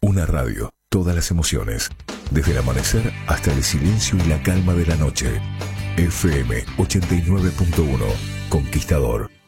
Una radio, todas las emociones, desde el amanecer hasta el silencio y la calma de la noche. FM 89.1, Conquistador.